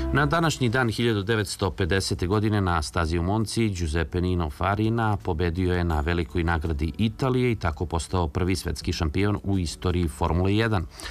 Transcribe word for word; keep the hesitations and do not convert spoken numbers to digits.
Na današnji dan hiljadu devetsto pedesete. godine na stazi u Monci Giuseppe Nino Farina pobedio je na velikoj nagradi Italije i tako postao prvi svetski šampion u istoriji Formule jedan.